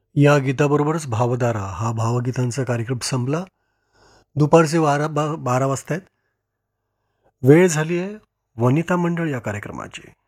या गीताबरोबरच भावधारा हा भावगीतांचा कार्यक्रम संपला. दुपारचे 12 वाजता आहेत. वेळ झाली आहे वनिता मंडळ या कार्यक्रमाची.